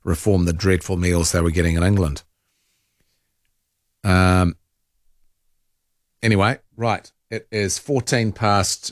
reform the dreadful meals they were getting in England. Anyway, right. It is 14 past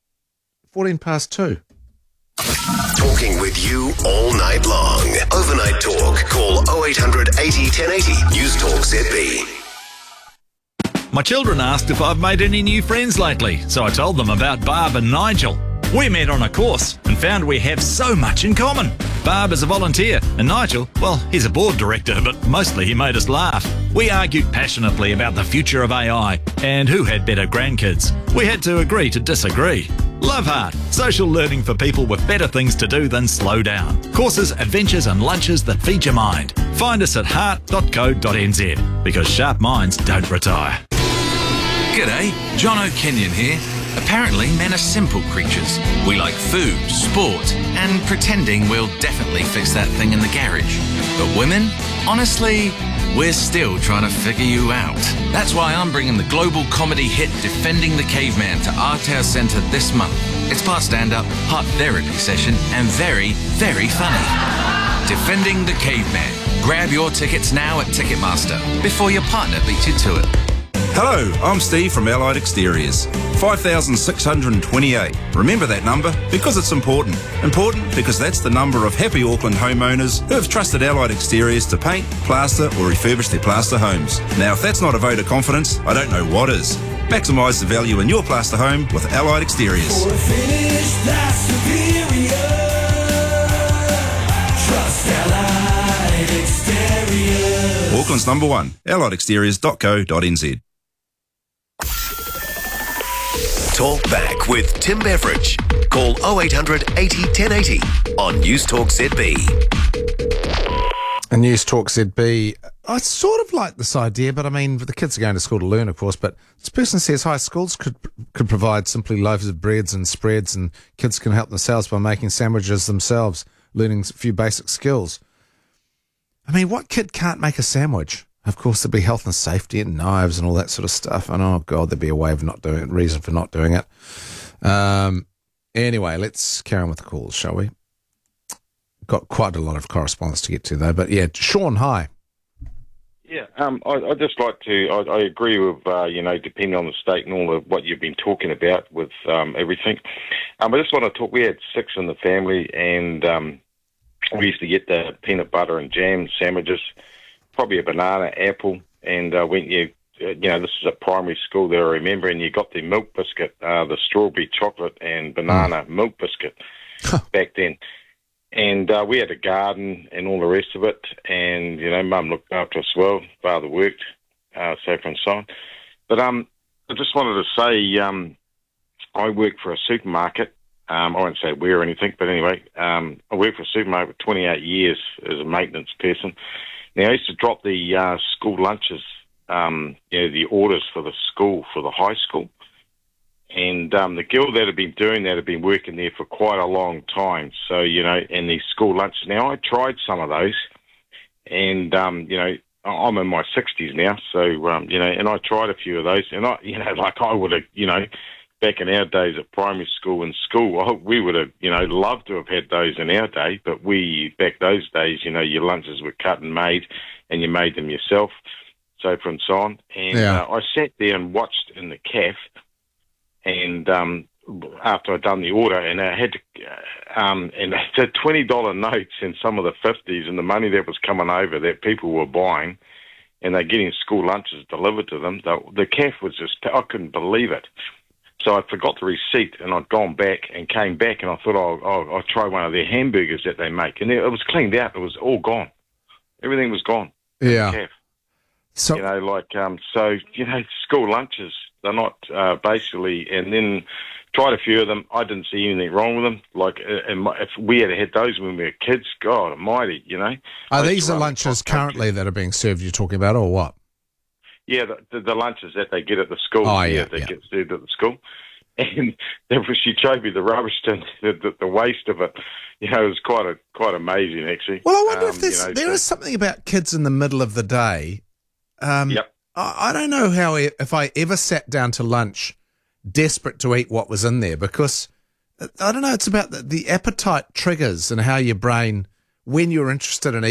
2. Talking with you all night long. Overnight talk. Call 0800 80 1080. News Talk ZB. My children asked if I've made any new friends lately, so I told them about Barb and Nigel. We met on a course and found we have so much in common. Barb is a volunteer, and Nigel, well, he's a board director, but mostly he made us laugh. We argued passionately about the future of AI and who had better grandkids. We had to agree to disagree. Love Heart, social learning for people with better things to do than slow down. Courses, adventures and lunches that feed your mind. Find us at heart.co.nz, because sharp minds don't retire. G'day, John O'Kenyon here. Apparently, men are simple creatures. We like food, sport, and pretending we'll definitely fix that thing in the garage. But women? Honestly, we're still trying to figure you out. That's why I'm bringing the global comedy hit Defending the Caveman to Arthouse Centre this month. It's part stand-up, part therapy session, and very, very funny. Defending the Caveman. Grab your tickets now at Ticketmaster before your partner beats you to it. Hello, I'm Steve from Allied Exteriors. 5,628. Remember that number because it's important. Important because that's the number of happy Auckland homeowners who have trusted Allied Exteriors to paint, plaster or refurbish their plaster homes. Now, if that's not a vote of confidence, I don't know what is. Maximise the value in your plaster home with Allied Exteriors. For a finish that's superior, trust Allied Exteriors. Auckland's number one, alliedexteriors.co.nz. Talk back with Tim Beveridge. Call 0800 80 1080 on News Talk ZB. And News Talk ZB, I sort of like this idea, but I mean, the kids are going to school to learn, of course, but this person says high schools could provide simply loaves of breads and spreads, and kids can help themselves by making sandwiches themselves, learning a few basic skills. I mean, what kid can't make a sandwich? Of course, there'd be health and safety and knives and all that sort of stuff. And oh God, there'd be a way of not doing it, reason for not doing it. Anyway, let's carry on with the calls, shall we? Got quite a lot of correspondence to get to though, but yeah, Sean, hi. Yeah, I just like to, I agree with, depending on the state and all of what you've been talking about with everything. I just want to talk, we had 6 in the family and we used to get the peanut butter and jam sandwiches, probably a banana, apple, and when this is at primary school that I remember, and you got the milk biscuit, the strawberry chocolate and banana milk biscuit back then. And we had a garden and all the rest of it, and, Mum looked after us well, father worked, so forth and so on. But I just wanted to say I worked for a supermarket. I won't say where or anything, but anyway, I worked for a supermarket for 28 years as a maintenance person. Now, I used to drop the school lunches, the orders for the school, for the high school. And the girl that had been doing that had been working there for quite a long time. So, and these school lunches. Now, I tried some of those. And, I'm in my 60s now. So, and I tried a few of those. And I would have, back in our days at primary school and school, we would have, loved to have had those in our day. But back those days, your lunches were cut and made, and you made them yourself, so forth and so on. And I sat there and watched in the cafe, and after I'd done the order, and I had to, and the $20 notes and some of the 50s and the money that was coming over that people were buying, and they're getting school lunches delivered to them. The cafe was just, I couldn't believe it. So I forgot the receipt, and I'd gone back and came back, and I thought, I'll try one of their hamburgers that they make. And it was cleaned out. It was all gone. Everything was gone. Yeah. So, school lunches, they're not basically, and then tried a few of them. I didn't see anything wrong with them. If we had those when we were kids, God almighty, Are these the lunches currently that are being served you're talking about, or what? Yeah, the lunches that they get at the school. Get served at the school. And she showed me the rubbish tin, the waste of it. It was quite amazing, actually. Well, I wonder if there is something about kids in the middle of the day. Yep. I don't know if I ever sat down to lunch desperate to eat what was in there, because, I don't know, it's about the appetite triggers and how your brain, when you're interested in